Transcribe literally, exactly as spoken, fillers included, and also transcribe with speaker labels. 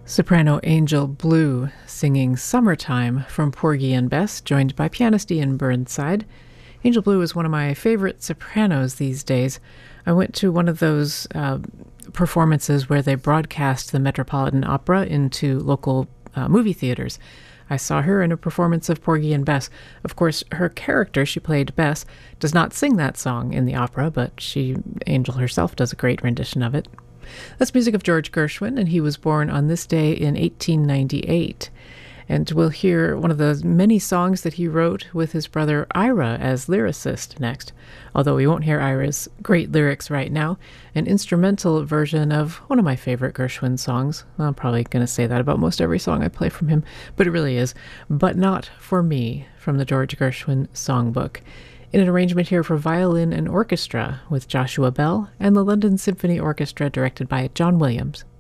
Speaker 1: Soprano Angel Blue singing Summertime from Porgy and Bess, joined by pianist Ian Burnside. Angel Blue is one of my favorite sopranos these days. I went to one of those uh, performances where they broadcast the Metropolitan Opera into local uh, movie theaters. I saw her in a performance of Porgy and Bess. Of course, her character, she played Bess, does not sing that song in the opera, but she, Angel herself, does a great rendition of it. That's music of George Gershwin, and he was born on this day in eighteen ninety-eight. And we'll hear one of the many songs that he wrote with his brother Ira as lyricist next. Although we won't hear Ira's great lyrics right now, an instrumental version of one of my favorite Gershwin songs. I'm probably going to say that about most every song I play from him, but it really is. But Not For Me, from the George Gershwin Songbook, in an arrangement here for violin and orchestra with Joshua Bell and the London Symphony Orchestra, directed by John Williams.